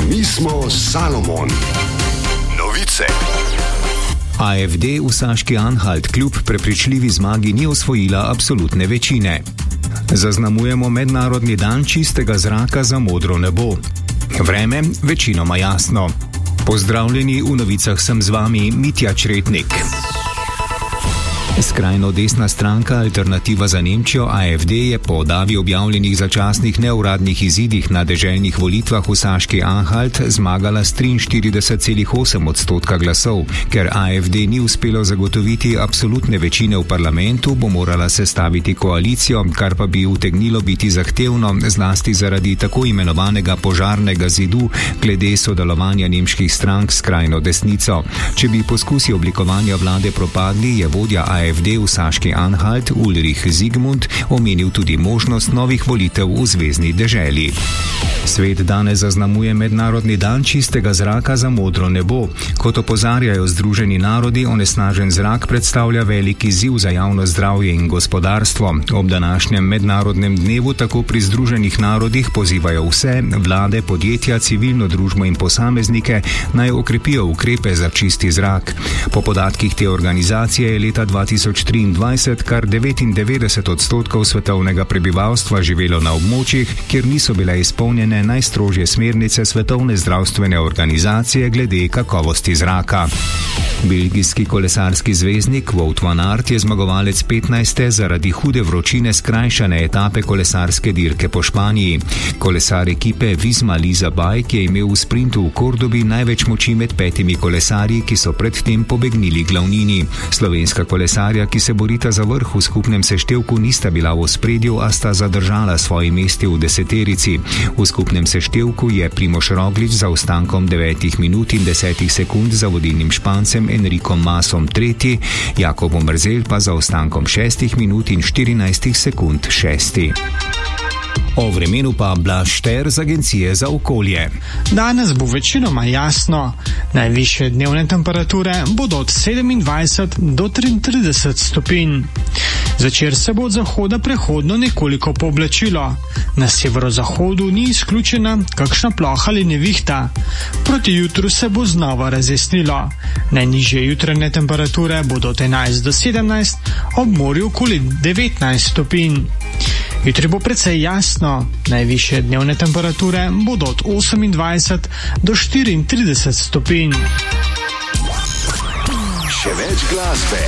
Mi smo Salomon. Novice. AfD v Saški Anhalt kljub prepričljivi zmagi ni osvojila absolutne večine. Zaznamujemo mednarodni dan čistega zraka za modro nebo. Vreme večinoma jasno. Pozdravljeni, v novicah sem z vami Mitja Čretnik. Skrajno desna stranka Alternativa za Nemčijo AfD je po oddavi objavljenih začasnih neuradnih izidih na deželnih volitvah v Saški Anhalt zmagala s 43,8% glasov. Ker AfD ni uspelo zagotoviti absolutne večine v parlamentu, bo morala sestaviti koalicijo, kar pa bi utegnilo biti zahtevno, zlasti zaradi tako imenovanega požarnega zidu glede sodelovanja nemških strank s skrajno desnico. Če bi poskusi oblikovanja vlade propadli, je vodja AfD v Saški Anhalt Ulrich Zygmunt omenil tudi možnost novih volitev v zvezni deželi. Svet danes zaznamuje mednarodni dan čistega zraka za modro nebo. Kot opozarjajo Združeni narodi, onesnažen zrak predstavlja velik izziv za javno zdravje in gospodarstvo. Ob današnjem mednarodnem dnevu tako pri Združenih narodih pozivajo vse vlade, podjetja, civilno družbo in posameznike naj okrepijo ukrepe za čisti zrak. Po podatkih te organizacije je leta 2023 kar 99% svetovnega prebivalstva živelo na območjih, kjer niso bile izpolnjene najstrožje smernice Svetovne zdravstvene organizacije glede kakovosti zraka. Belgijski kolesarski zvezdnik Wout van Aert je zmagovalec 15. zaradi hude vročine skrajšane etape kolesarske dirke po Španiji. Kolesar ekipe Visma Liza Bike je imel v sprintu v Kordobi največ moči med 5 kolesarji, ki so predtem pobegnili glavnini. Slovenska kolesarja, ki se borita za vrh v skupnem seštevku, nista bila v ospredju, a sta zadržala svoje mesti v deseterici. V skupnem seštevku je Primož Roglič za ostankom 9 minut in 10 sekund za vodilnim Špancem Enrikom Masom tretji, Jakob Omerzel pa za ostankom 6 minut in 14 sekund šesti. O vremenu pa Blaž Šter z Agencije za okolje. Danes bo večinoma jasno. Najvišje dnevne temperature bodo od 27 do 33 stopinj. Zvečer se bo od zahoda prehodno nekoliko pooblačilo. Na severozahodu ni izključena kakšna ploha ali nevihta. Proti jutru se bo znova razjasnilo. Najnižje jutranje temperature bodo od 11 do 17, ob morju okoli 19 stopinj. Jutri bo precej jasno. Najvišje dnevne temperature bodo od 28 do 34 stopinj. Še več glasbe.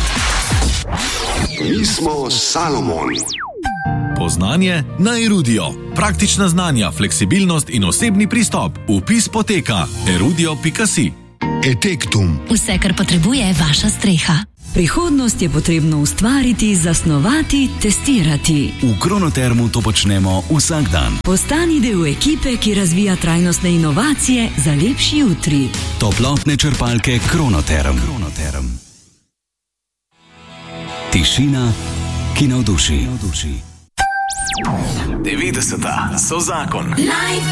Mi smo Salomon. Poznanje na Erudio. Praktična znanja, fleksibilnost in osebni pristop. Vpis poteka erudio.si. Etektum. Vse, kar potrebuje vaša streha. Prihodnost je potrebno ustvariti, zasnovati, testirati. V Kronotermu to počnemo vsak dan. Postani del ekipe, ki razvija trajnostne inovacije za lepši jutri. Toplotne črpalke Kronoterm. Tišina, ki navduši. 90 so zakon.